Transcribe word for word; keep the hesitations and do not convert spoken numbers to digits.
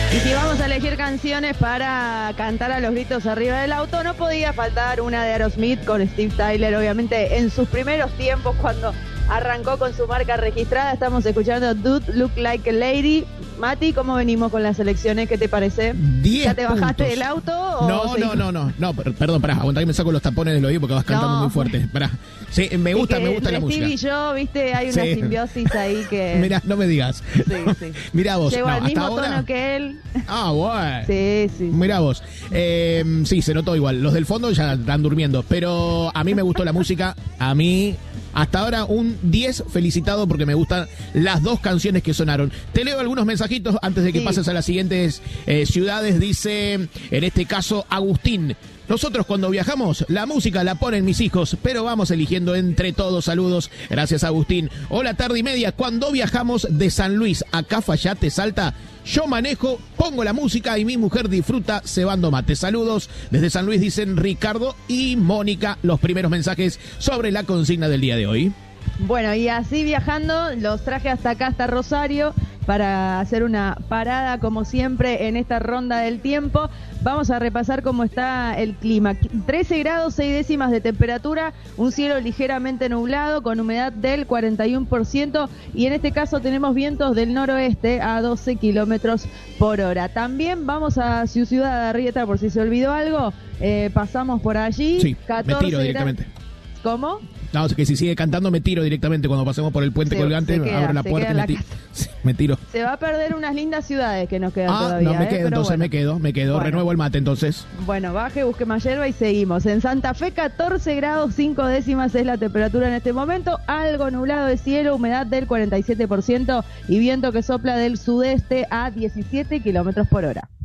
Y si vamos a elegir canciones para cantar a los gritos arriba del auto, no podía faltar una de Aerosmith con Steve Tyler, obviamente en sus primeros tiempos cuando arrancó con su marca registrada. Estamos escuchando Dude Look Like a Lady. Mati, ¿cómo venimos con las elecciones? ¿Qué te parece? ¿Ya te bajaste puntos. del auto? O no, no, no, no, no, perdón, pará, aguantá que me saco los tapones del oído porque vas cantando no. muy fuerte. Pará. Sí, me gusta, me gusta la música. Steve y yo, viste, hay una sí. simbiosis ahí que... Mirá, no me digas. Sí, sí. Mirá vos. Llevo no, al mismo ahora... tono que él. Ah, bueno. Sí, sí. Mirá vos. Eh, sí, se notó igual. Los del fondo ya están durmiendo. Pero a mí me gustó la música. A mí... Hasta ahora un diez felicitado porque me gustan las dos canciones que sonaron. Te leo algunos mensajitos antes de que sí. pases a las siguientes eh, ciudades. Dice, en este caso, Agustín. Nosotros cuando viajamos, la música la ponen mis hijos, pero vamos eligiendo entre todos. Saludos. Gracias, Agustín. Hola, tarde y media. Cuando viajamos de San Luis a Cafayate, Salta, yo manejo, pongo la música y mi mujer disfruta cebando mate. Saludos. Desde San Luis dicen Ricardo y Mónica los primeros mensajes sobre la consigna del día de hoy. Bueno, y así viajando, los traje hasta acá, hasta Rosario, para hacer una parada, como siempre, en esta ronda del tiempo. Vamos a repasar cómo está el clima. trece grados, seis décimas de temperatura, un cielo ligeramente nublado, con humedad del cuarenta y uno por ciento, y en este caso tenemos vientos del noroeste a doce kilómetros por hora. También vamos a su ciudad de Arrieta, por si se olvidó algo, eh, pasamos por allí. Sí, catorce me tiro directamente. ¿Cómo? No, que si sigue cantando me tiro directamente cuando pasemos por el puente se, colgante, se queda, abro la puerta y me, ti- me tiro. Se va a perder unas lindas ciudades que nos quedan ah, todavía. No, me ¿eh? quedo, Pero entonces bueno. me quedo, me quedo. Bueno. Renuevo el mate entonces. Bueno, baje, busque más hierba y seguimos. En Santa Fe, catorce grados, cinco décimas es la temperatura en este momento. Algo nublado de cielo, humedad del cuarenta y siete por ciento y viento que sopla del sudeste a diecisiete kilómetros por hora.